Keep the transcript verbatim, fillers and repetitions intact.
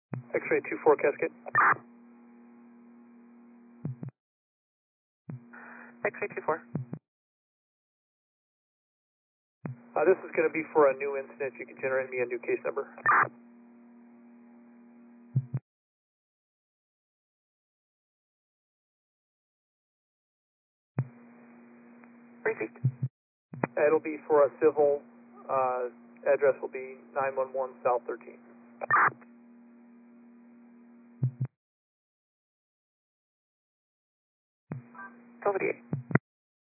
X-ray two four Cascade. X-ray two four. Uh, this is going to be for a new incident. You can generate me a new case number. Received. It'll be for a civil. Uh, address will be nine one one South thirteen. Over to you.